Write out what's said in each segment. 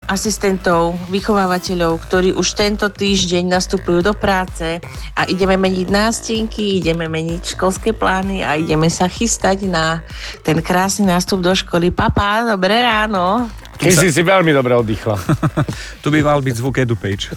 asistentov, vychovávateľov, ktorí už tento týždeň nastupujú do práce a ideme meniť nástenky, ideme meniť školské plány a ideme sa chystať na ten krásny nástup do školy. Papa, dobré ráno. Ty si veľmi dobre oddychla. Tu by mal byť zvuk EduPage.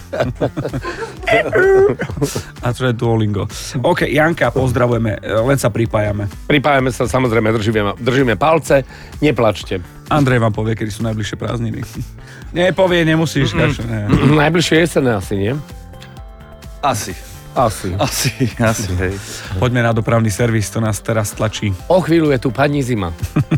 A to je Duolingo. OK, Janka, pozdravujeme, len sa pripájame. Pripájame sa, samozrejme, držíme palce, neplačte. Andrej vám povie, kedy sú najbližšie prázdniny. Nepovie, nemusíš. Najbližšie jesene asi, nie? Asi, hej. Poďme na dopravný servis, to nás teraz tlačí. O chvíľu je tu pani Zima.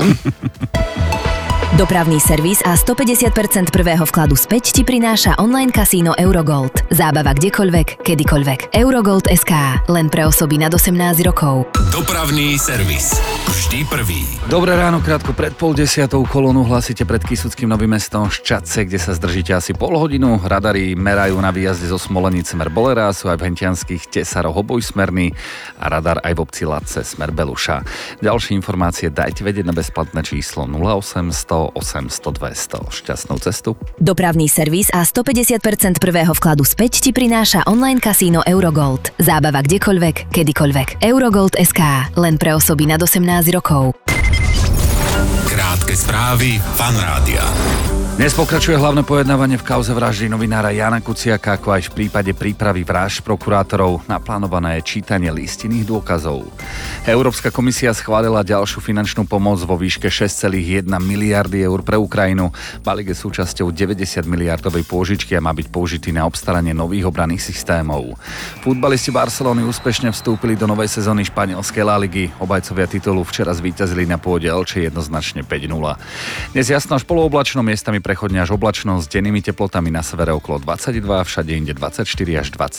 Dopravný servis a 150% prvého vkladu späť ti prináša online kasíno Eurogold. Zábava kdekoľvek, kedykoľvek. Eurogold.sk. Len pre osoby nad 18 rokov. Dopravný servis. Vždy prvý. Dobré ráno, krátko pred 9:30 kolónu hlasíte pred Kysuckým Novým Mestom Ščadce, kde sa zdržíte asi pol hodinu. Radary merajú na výjazde zo Smolenic smer Bolera, sú aj v Hentianských Tesaroch obojsmerný a radar aj v obci Latce smer Beluša. Ďalšie informácie dajte vedieť na bezplatné číslo 0800 800 200. Šťastnú cestu. Dopravný servis a 150% prvého vkladu späť ti prináša online kasíno Eurogold. Zábava kdekoľvek, kedykoľvek. Eurogold.sk. Len pre osoby nad 18 rokov. Krátke správy Fan Rádia. Dnes pokračuje hlavné pojednávanie v kauze vraždy novinára Jána Kuciaka, ako aj v prípade prípravy vražd prokurátorov. Naplánované je čítanie listinných dôkazov. Európska komisia schválila ďalšiu finančnú pomoc vo výške 6,1 miliardy eur pre Ukrajinu. Balík je súčasťou 90 miliardovej pôžičky a má byť použitý na obstaranie nových obranných systémov. Futbalisti Barcelony úspešne vstúpili do novej sezóny španielskej La Ligy. Obajcovia titulu včera zvíťazili na pôde Elche jednoznačne 5-0. Dnes jasno až polooblačno, miestami prechodne až oblačno s dennými teplotami na severe okolo 22, všade inde 24 až